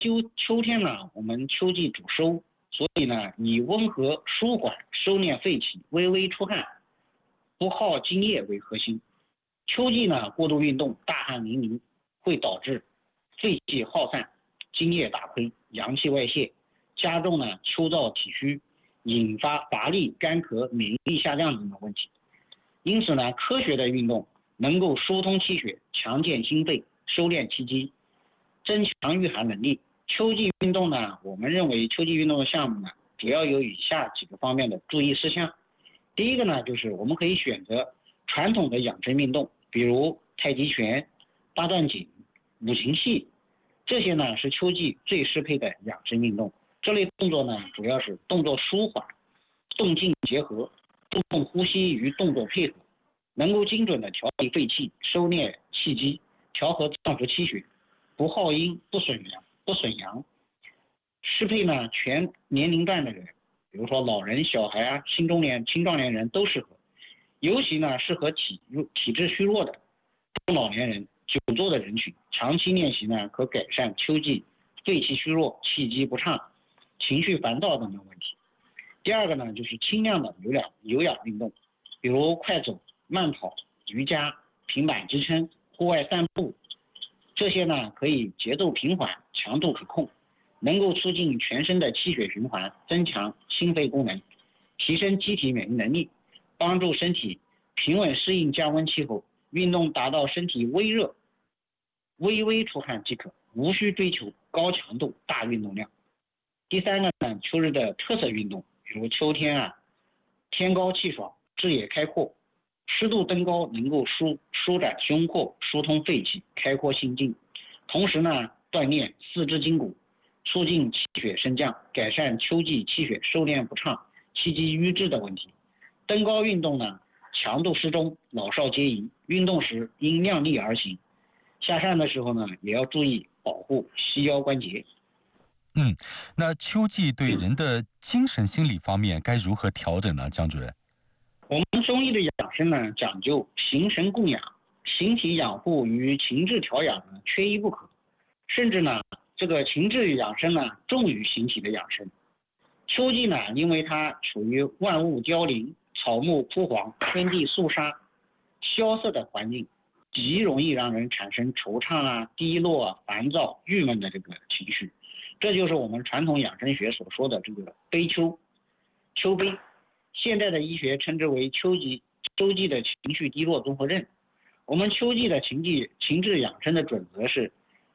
秋天呢，我们秋季主收，所以呢，以温和舒缓、收敛废气、微微出汗、不耗津液为核心。秋季呢，过度运动、大汗淋漓，会导致废气耗散、津液大亏、阳气外泄，加重呢秋燥体虚，引发乏力、干咳、免疫力下降等问题。因此呢，科学的运动能够疏通气血，强健心肺，收敛气机，增强御寒能力。秋季运动呢，我们认为秋季运动的项目呢，主要有以下几个方面的注意事项。第一个呢，就是我们可以选择传统的养生运动，比如太极拳、八段锦、五禽戏，这些呢是秋季最适配的养生运动。这类动作呢，主要是动作舒缓，动静结合，注重呼吸与动作配合，能够精准的调理肺气，收敛气机，调和脏腑气血，不耗阴，不损阳，适配呢全年龄段的人，比如说老人、小孩啊、青壮年人都适合，尤其呢适合体质虚弱的中老年人、久坐的人群，长期练习呢可改善秋季肺气虚弱、气机不畅、情绪烦躁等问题。第二个呢，就是轻量的有氧运动，比如快走、慢跑、瑜伽、平板支撑、户外散步，这些呢可以节奏平缓、强度可控，能够促进全身的气血循环，增强心肺功能，提升机体免疫能力，帮助身体平稳适应降温气候。运动达到身体微热、微微出汗即可，无需追求高强度大运动量。第三个呢，秋日的特色运动，比如秋天啊，天高气爽，视野开阔，湿度登高，能够舒展胸廓，疏通肺气，开阔心境，同时呢锻炼四肢筋骨，促进气血升降，改善秋季气血收敛不畅、气机瘀滞的问题。登高运动呢，强度适中，老少皆宜，运动时应量力而行，下山的时候呢，也要注意保护膝腰关节。 那秋季对人的精神心理方面该如何调整呢，江主任？ 我们中医的养生呢，讲究形神共养，形体养护与情志调养呢缺一不可，甚至呢，这个情志养生呢重于形体的养生。秋季呢，因为它处于万物凋零、草木枯黄、天地肃杀、萧瑟的环境，极容易让人产生惆怅啊、低落啊、烦躁、郁闷的这个情绪。这就是我们传统养生学所说的这个悲秋悲，现代的医学称之为秋季的情绪低落综合症。我们秋季的情志养生的准则是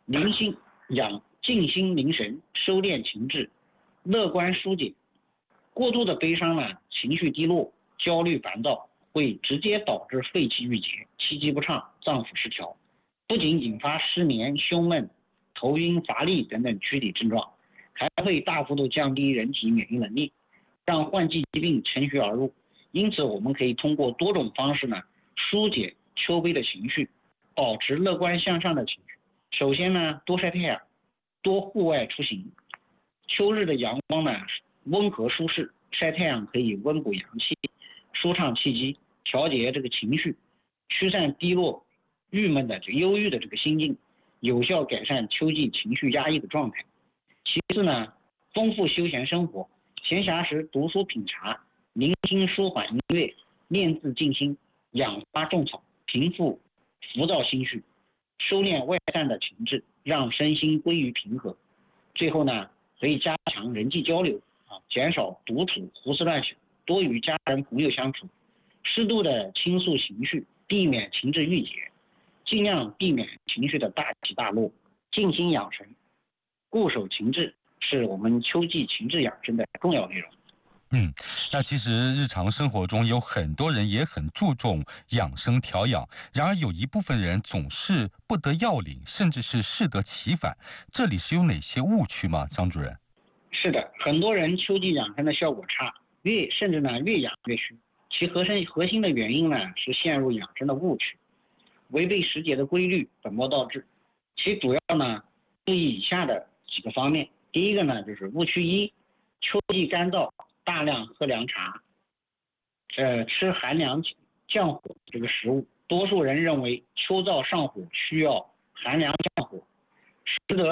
静心凝神，收敛情志，乐观疏解。过度的悲伤呢，情绪低落、焦虑烦躁，会直接导致肺气郁结、气机不畅、脏腑失调，不仅引发失眠、胸闷、头晕、乏力等等躯体症状，还会大幅度降低人体免疫能力，让患疾病乘虚而入。因此我们可以通过多种方式呢，疏解秋悲的情绪，保持乐观向上的情绪。首先呢，多晒太阳，多户外出行。秋日的阳光呢温和舒适，晒太阳可以温补阳气，舒畅气机，调节这个情绪，驱散低落、郁闷的忧郁的这个心境，有效改善秋季情绪压抑的状态。其次呢，丰富休闲生活，闲暇时读书品茶，聆听舒缓音乐，练字静心，养花种草，平复浮躁心绪，收敛外散的情志，让身心归于平和。最后呢，可以加强人际交流减少独处、胡思乱想，多与家人朋友相处，适度的倾诉情绪，避免情志郁结，尽量避免情绪的大起大落，静心养神，固守情志，是我们秋季情志养生的重要内容。 那其实日常生活中有很多人也很注重养生调养，然而有一部分人总是不得要领，甚至是适得其反，这里是有哪些误区吗，江主任？ 是的，很多人秋季养生的效果差，甚至呢越养越虚。其核心的原因呢是陷入养生的误区，违背时节的规律，本末倒置。其主要呢注意以下的几个方面。第一个呢就是误区一，秋季干燥，大量喝凉茶，吃寒凉降火这个食物。多数人认为秋燥上火需要寒凉降火，实则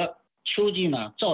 秋季呢燥